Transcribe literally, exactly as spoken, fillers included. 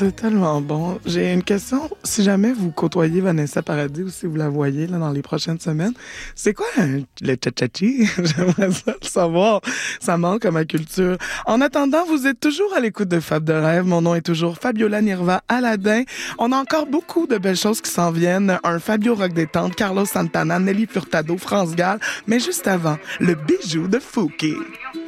c'est tellement bon. J'ai une question. Si jamais vous côtoyez Vanessa Paradis ou si vous la voyez là, dans les prochaines semaines, c'est quoi un- le cha-cha-chi? J'aimerais ça le savoir. Ça manque à ma culture. En attendant, vous êtes toujours à l'écoute de Fab de rêve. Mon nom est toujours Fabiola Nirva Aladin. On a encore beaucoup de belles choses qui s'en viennent. Un Fabio Rock détente, Carlos Santana, Nelly Furtado, France Gall. Mais juste avant, le bijou de Fouki.